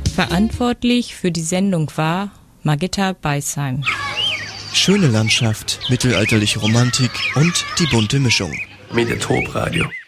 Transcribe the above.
Verantwortlich für die Sendung war Margitta Beisheim. Schöne Landschaft, mittelalterliche Romantik und die bunte Mischung. Mediatorp Radio.